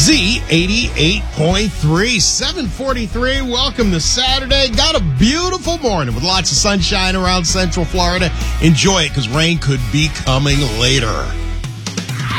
Z88.3, 743. Welcome to Saturday. Got a beautiful morning with lots of sunshine around Central Florida. Enjoy it because rain could be coming later.